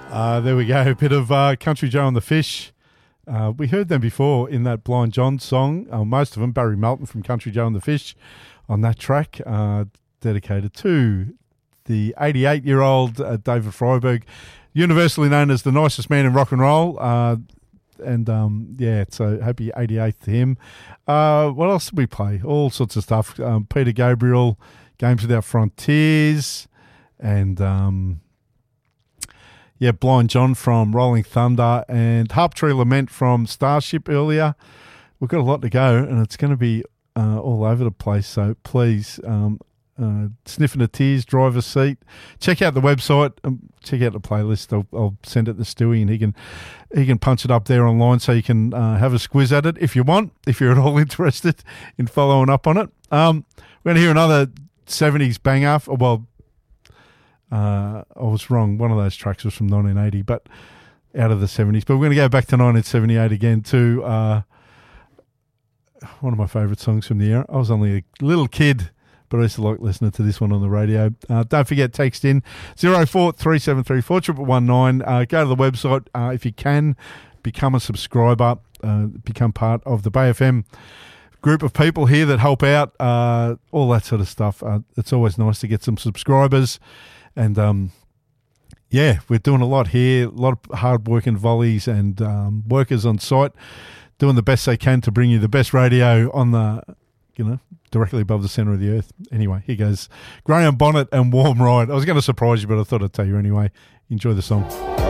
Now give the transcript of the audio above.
There we go. A bit of Country Joe and the Fish. We heard them before in that Blind John song. Most of them, Barry Melton from Country Joe and the Fish on that track, dedicated to the 88-year-old David Freiberg, universally known as the nicest man in rock and roll. So happy 88th to him. What else did we play? All sorts of stuff. Peter Gabriel, Games Without Frontiers, and Blind John from Rolling Thunder, and Harp Tree Lament from Starship earlier. We've got a lot to go, and it's going to be all over the place, so please, Sniffing the Tears, Driver's Seat. Check out the website, check out the playlist. I'll send it to Stewie, and he can punch it up there online so you can have a squiz at it if you want, if you're at all interested in following up on it. We're going to hear another 70s banger. I was wrong. One of those tracks was from 1980, but out of the 70s. But we're going to go back to 1978 again to one of my favourite songs from the era. I was only a little kid, but I used to like listening to this one on the radio. Don't forget, text in 043734 119. Go to the website if you can. Become a subscriber. Become part of the Bay FM group of people here that help out. All that sort of stuff. It's always nice to get some subscribers. And, we're doing a lot here, a lot of hard-working volleys and workers on site doing the best they can to bring you the best radio on the, directly above the centre of the earth. Anyway, here goes Graham Bonnet and Warm Ride. I was going to surprise you, but I thought I'd tell you anyway. Enjoy the song.